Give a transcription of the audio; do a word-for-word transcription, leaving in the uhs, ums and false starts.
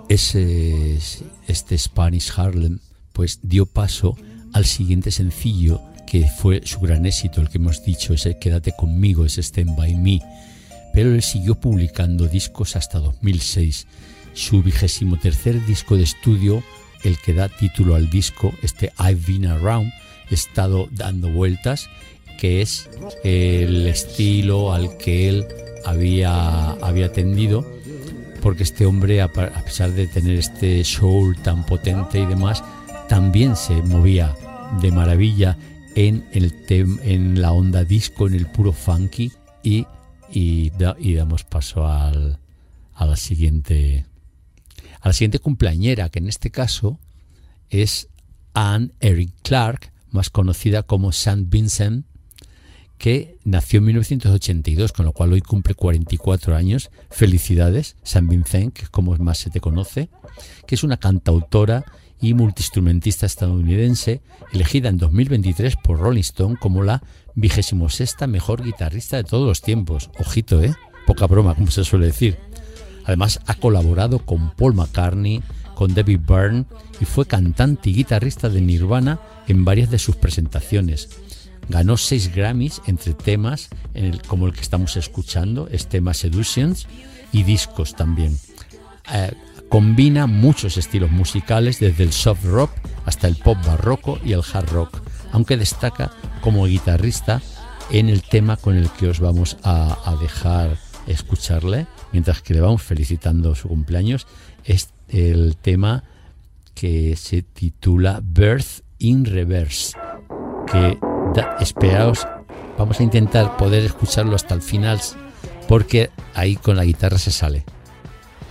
ese, este Spanish Harlem pues dio paso al siguiente sencillo que fue su gran éxito, el que hemos dicho, ese Quédate conmigo, ese Stand By Me, pero él siguió publicando discos hasta dos mil seis. Su vigésimo tercer disco de estudio, el que da título al disco, este I've Been Around, he estado dando vueltas, que es el estilo al que él había, había tendido, porque este hombre, a pesar de tener este soul tan potente y demás, también se movía de maravilla en, el tem, en la onda disco, en el puro funky, y, y, y damos paso al, a la siguiente a la siguiente cumpleañera, que en este caso es Anne Erin Clark, más conocida como Saint Vincent, que nació en mil novecientos ochenta y dos, con lo cual hoy cumple cuarenta y cuatro años. Felicidades, Saint Vincent, que es como más se te conoce, que es una cantautora y multiinstrumentista estadounidense, elegida en dos mil veintitrés por Rolling Stone como la vigésimo sexta mejor guitarrista de todos los tiempos. Ojito, ¿eh? Poca broma, como se suele decir. Además, ha colaborado con Paul McCartney, con David Byrne, y fue cantante y guitarrista de Nirvana en varias de sus presentaciones. Ganó seis Grammys entre temas en el, como el que estamos escuchando, es tema Seductions, y discos también. Eh, combina muchos estilos musicales, desde el soft rock hasta el pop barroco y el hard rock, aunque destaca como guitarrista en el tema con el que os vamos a, a dejar escucharle, mientras que le vamos felicitando su cumpleaños. Es el tema que se titula Birth in Reverse, que da, esperaos, vamos a intentar poder escucharlo hasta el final, porque ahí con la guitarra se sale.